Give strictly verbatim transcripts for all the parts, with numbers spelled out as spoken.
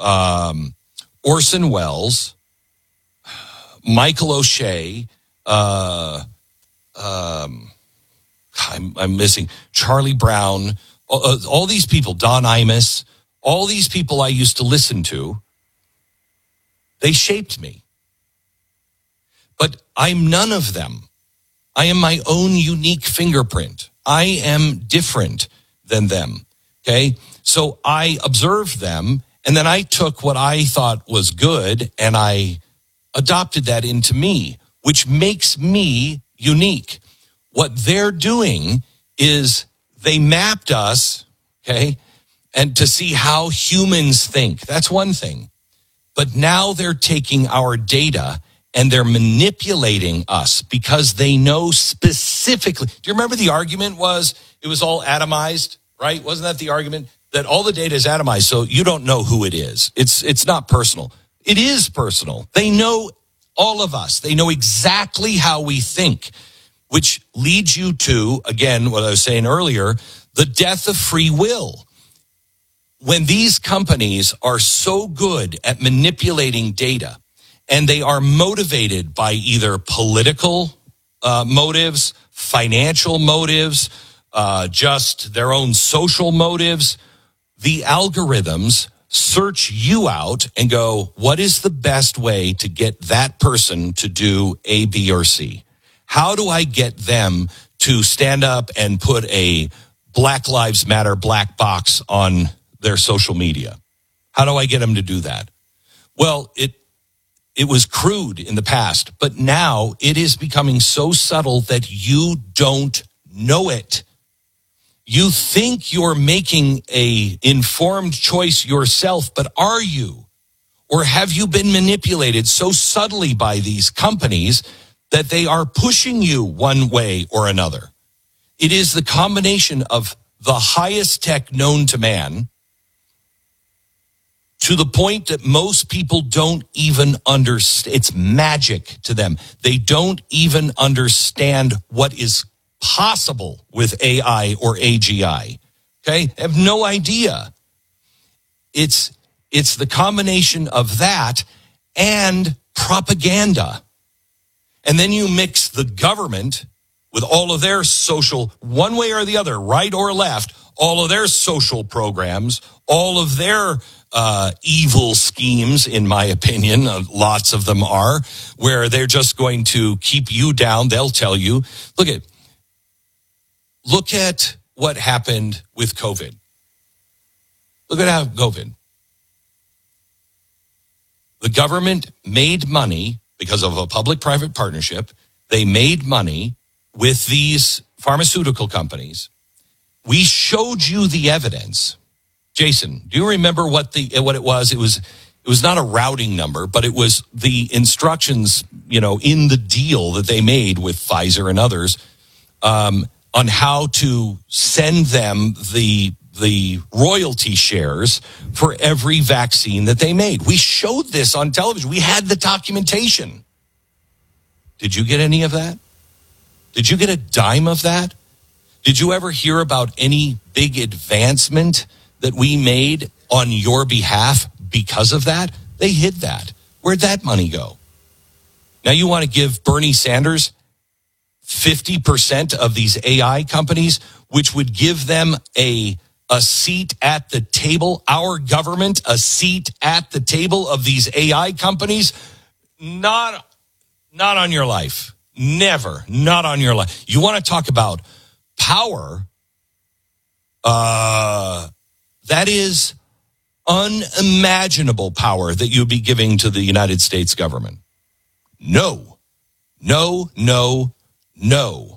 um, Orson Welles, Michael O'Shea, uh, um, I'm, I'm missing Charlie Brown, all, all these people, Don Imus, all these people I used to listen to, they shaped me. But I'm none of them. I am my own unique fingerprint. I am different than them, okay? So I observed them, and then I took what I thought was good, and I adopted that into me, which makes me unique. What they're doing is they mapped us, okay, and to see how humans think. That's one thing. But now they're taking our data and they're manipulating us because they know specifically. Do you remember the argument was it was all atomized, right? Wasn't that the argument? That all the data is atomized, so you don't know who it is. It's it's not personal. It is personal. They know all of us. They know exactly how we think, which leads you to, again, what I was saying earlier, the death of free will. When these companies are so good at manipulating data, and they are motivated by either political uh, motives, financial motives, uh, just their own social motives, the algorithms search you out and go, what is the best way to get that person to do A, B, or C? How do I get them to stand up and put a Black Lives Matter black box on their social media? How do I get them to do that? Well, it It was crude in the past, but now it is becoming so subtle that you don't know it. You think you're making a informed choice yourself, but are you? Or have you been manipulated so subtly by these companies that they are pushing you one way or another? It is the combination of the highest tech known to man, to the point that most people don't even understand. It's magic to them. They don't even understand what is possible with A I or A G I. Okay? They have no idea. It's, it's the combination of that and propaganda. And then you mix the government with all of their social, one way or the other, right or left, all of their social programs, all of their uh, evil schemes, in my opinion, uh, lots of them are, where they're just going to keep you down. They'll tell you, look at, look at what happened with COVID. Look at how COVID. The government made money because of a public-private partnership. They made money with these pharmaceutical companies. We showed you the evidence. Jason, do you remember what the what it was? It was it was not a routing number, but it was the instructions, you know, in the deal that they made with Pfizer and others um, on how to send them the the royalty shares for every vaccine that they made. We showed this on television. We had the documentation. Did you get any of that? Did you get a dime of that? Did you ever hear about any big advancement that we made on your behalf because of that? They hid that. Where'd that money go? Now you want to give Bernie Sanders fifty percent of these A I companies, which would give them a, a seat at the table, our government, a seat at the table of these A I companies? Not, not on your life. Never. Not on your life. You want to talk about power? Uh, that is unimaginable power that you'd be giving to the United States government. No, no, no, no.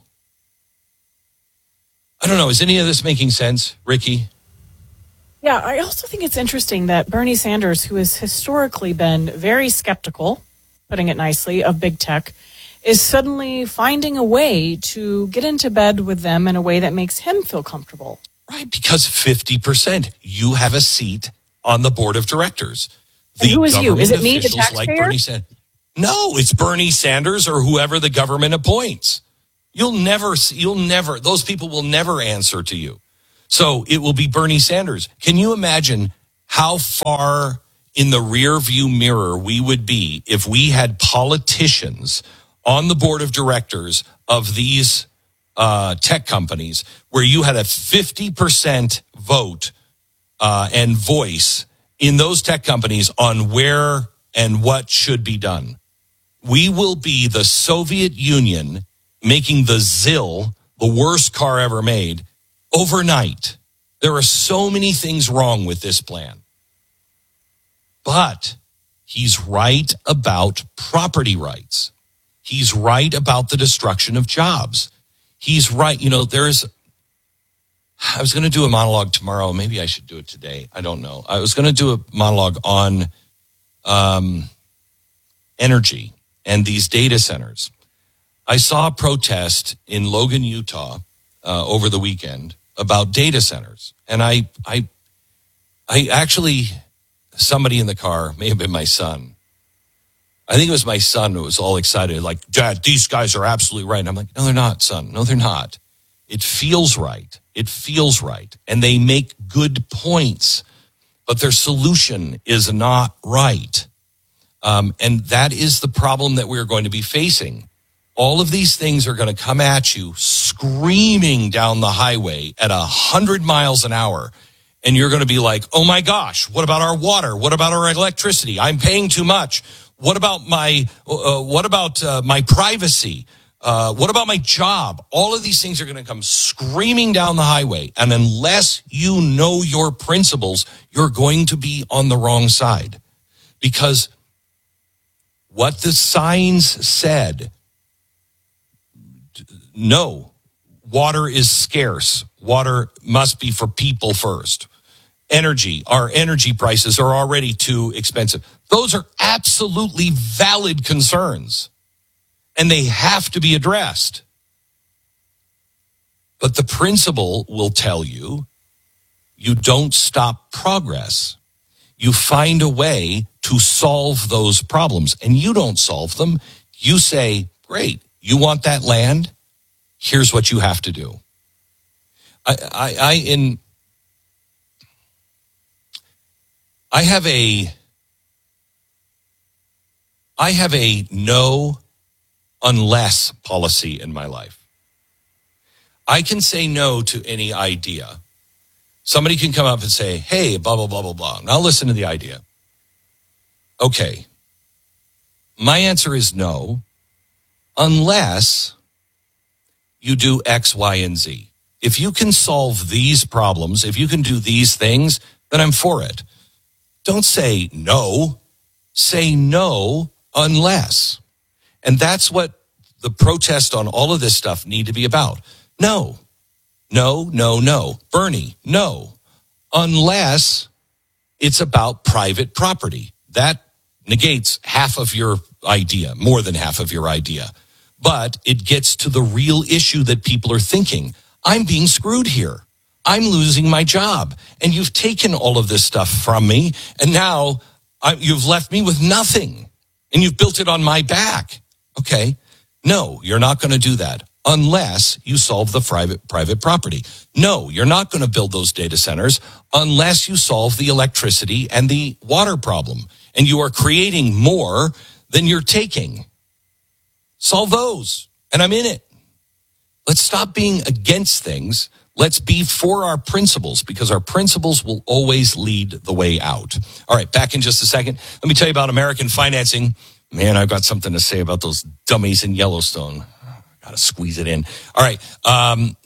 I don't know. Is any of this making sense, Ricky? Yeah, I also think it's interesting that Bernie Sanders, who has historically been very skeptical, putting it nicely, of big tech, is suddenly finding a way to get into bed with them in a way that makes him feel comfortable. Right, because fifty percent, you have a seat on the board of directors. The and who is you? Is it me, the taxpayer? Like Bernie Sanders. No, it's Bernie Sanders or whoever the government appoints. You'll never, you'll never, those people will never answer to you. So it will be Bernie Sanders. Can you imagine how far in the rear view mirror we would be if we had politicians on the board of directors of these uh, tech companies where you had a fifty percent vote uh, and voice in those tech companies on where and what should be done. We will be the Soviet Union making the ZIL, the worst car ever made, overnight. There are so many things wrong with this plan. But he's right about property rights. He's right about the destruction of jobs. He's right. You know, there's, I was going to do a monologue tomorrow. Maybe I should do it today. I don't know. I was going to do a monologue on um, energy and these data centers. I saw a protest in Logan, Utah uh, over the weekend about data centers. And I, I, I actually, somebody in the car, may have been my son. I think it was my son who was all excited, like, Dad, these guys are absolutely right. And I'm like, no, they're not, son. No, they're not. It feels right. It feels right. And they make good points, but their solution is not right. Um, and that is the problem that we're going to be facing. All of these things are going to come at you screaming down the highway at a hundred miles an hour. And you're going to be like, oh my gosh, what about our water? What about our electricity? I'm paying too much. What about my, uh, what about uh, my privacy? Uh, what about my job? All of these things are going to come screaming down the highway. And unless you know your principles, you're going to be on the wrong side. Because what the signs said, no, water is scarce. Water must be for people first. Energy, our energy prices are already too expensive. Those are absolutely valid concerns, and they have to be addressed. But the principle will tell you, you don't stop progress. You find a way to solve those problems, and you don't solve them. You say, great, you want that land? Here's what you have to do. I, I, I in, I have a, I have a no unless policy in my life. I can say no to any idea. Somebody can come up and say, hey, blah, blah, blah, blah, blah. And I'll listen to the idea. Okay. My answer is no, unless you do X, Y, and Z. If you can solve these problems, if you can do these things, then I'm for it. Don't say no. Say no unless. And that's what the protest on all of this stuff need to be about. No, no, no, no. Bernie, no. Unless it's about private property. That negates half of your idea, more than half of your idea. But it gets to the real issue that people are thinking. I'm being screwed here. I'm losing my job. And you've taken all of this stuff from me. And now I, you've left me with nothing. And you've built it on my back. Okay. No, you're not going to do that unless you solve the private, private property. No, you're not going to build those data centers unless you solve the electricity and the water problem. And you are creating more than you're taking. Solve those, and I'm in it. Let's stop being against things. Let's be for our principles, because our principles will always lead the way out. All right, back in just a second. Let me tell you about American Financing. Man, I've got something to say about those dummies in Yellowstone. Got to squeeze it in. All right. Um,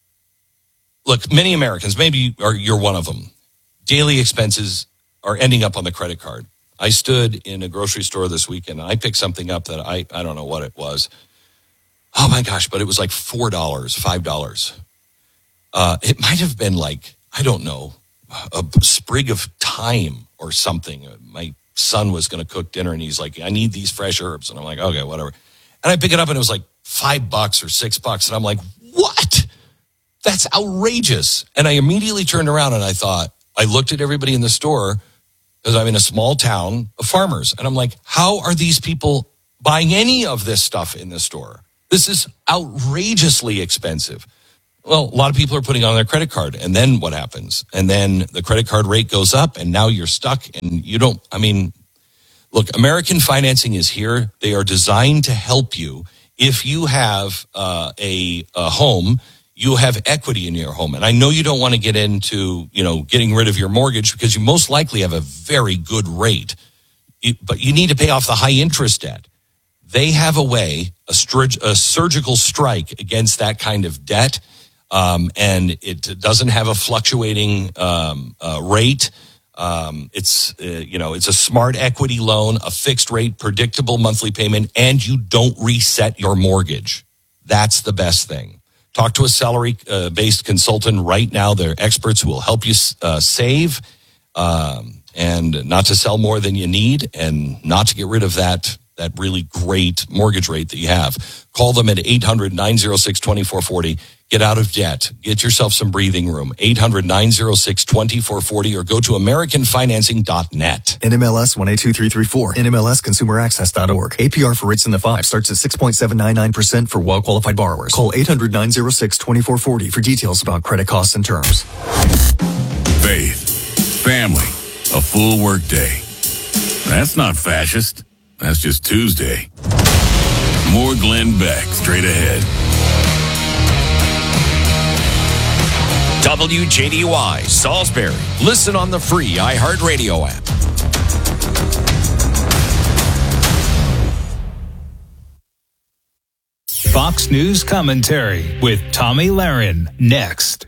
look, many Americans, maybe are, you're one of them, daily expenses are ending up on the credit card. I stood in a grocery store this weekend and I picked something up that I, I don't know what it was. Oh my gosh, but it was like four dollars, five dollars. Uh, it might have been like, I don't know, a sprig of thyme or something. My son was going to cook dinner and he's like, I need these fresh herbs. And I'm like, okay, whatever. And I pick it up and it was like five bucks or six bucks. And I'm like, what? That's outrageous. And I immediately turned around and I thought, I looked at everybody in the store, because I'm in a small town of farmers. And I'm like, how are these people buying any of this stuff in the store? This is outrageously expensive. Well, a lot of people are putting on their credit card, and then what happens? And then the credit card rate goes up, and now you're stuck, and you don't, I mean, look, American Financing is here. They are designed to help you. If you have uh, a, a home, you have equity in your home. And I know you don't want to get into, you know, getting rid of your mortgage because you most likely have a very good rate, you, but you need to pay off the high interest debt. They have a way, a, strig- a surgical strike against that kind of debt. Um, and it doesn't have a fluctuating um, uh, rate. Um, it's, uh, you know, it's a smart equity loan, a fixed rate, predictable monthly payment, and you don't reset your mortgage. That's the best thing. Talk to a salary-based uh, consultant right now. They're experts who will help you uh, save um, and not to sell more than you need and not to get rid of that that really great mortgage rate that you have. Call them at eight hundred, nine oh six, two four four oh. Get out of debt. Get yourself some breathing room. eight hundred, nine oh six, two four four oh or go to american financing dot net. N M L S one eight two three three four. N M L S consumer access dot org. A P R for rates in the five starts at six point seven nine nine percent for well-qualified borrowers. Call eight hundred, nine oh six, two four four oh for details about credit costs and terms. Faith, family, a full work day. That's not fascist. That's just Tuesday. More Glenn Beck straight ahead. W J D Y, Salisbury. Listen on the free iHeartRadio app. Fox News Commentary with Tommy Lahren. Next.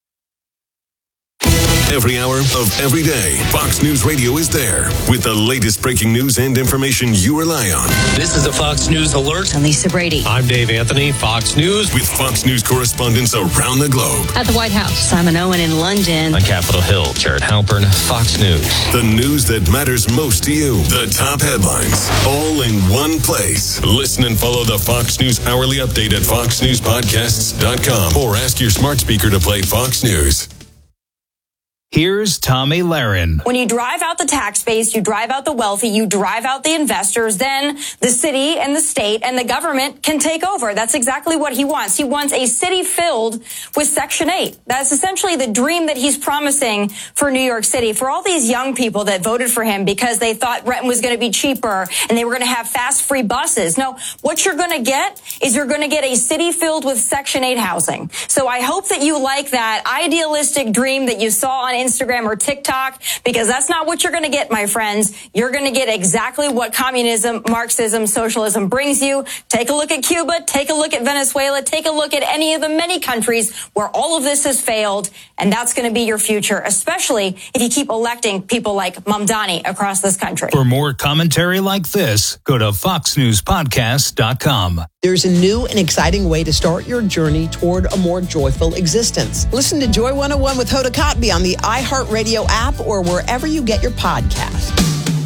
Every hour of every day, Fox News Radio is there with the latest breaking news and information you rely on. This is a Fox News Alert. I'm Lisa Brady. I'm Dave Anthony, Fox News. With Fox News correspondents around the globe. At the White House, Simon Owen in London. On Capitol Hill, Jared Halpern, Fox News. The news that matters most to you. The top headlines, all in one place. Listen and follow the Fox News Hourly Update at fox news podcasts dot com or ask your smart speaker to play Fox News. Here's Tommy Lahren. When you drive out the tax base, you drive out the wealthy, you drive out the investors, then the city and the state and the government can take over. That's exactly what he wants. He wants a city filled with Section eight. That's essentially the dream that he's promising for New York City, for all these young people that voted for him because they thought rent was going to be cheaper and they were going to have fast, free buses. No, what you're going to get is you're going to get a city filled with Section eight housing. So I hope that you like that idealistic dream that you saw on Instagram or TikTok, because that's not what you're going to get, my friends. You're going to get exactly what communism, Marxism, socialism brings you. Take a look at Cuba. Take a look at Venezuela. Take a look at any of the many countries where all of this has failed. And that's going to be your future, especially if you keep electing people like Mamdani across this country. For more commentary like this, go to fox news podcast dot com. There's a new and exciting way to start your journey toward a more joyful existence. Listen to Joy one oh one with Hoda Kotb on the iHeartRadio app or wherever you get your podcasts.